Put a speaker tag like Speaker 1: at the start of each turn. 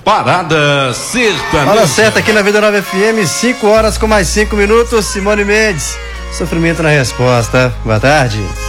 Speaker 1: Parada Sertaneja.
Speaker 2: Hora certa aqui na Vida Nova FM, 5 horas com mais 5 minutos. Simone Mendes, sofrimento na resposta. Boa tarde.